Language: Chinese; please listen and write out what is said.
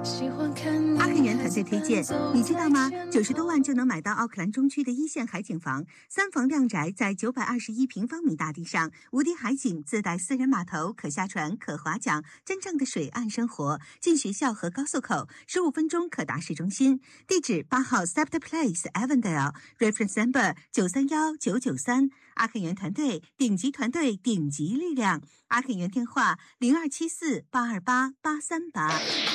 阿肯源团队推荐，你知道吗？90多万就能买到奥克兰中区的一线海景房，3房亮宅，在921平方米大地上，无敌海景，自带私人码头，可下船，可划桨，真正的水岸生活。近学校和高速口，15分钟可达市中心。地址8号 Sept Place Avondale，Reference Number 931993。阿肯源团队，顶级团队，顶级力量。阿肯源电话0274828838。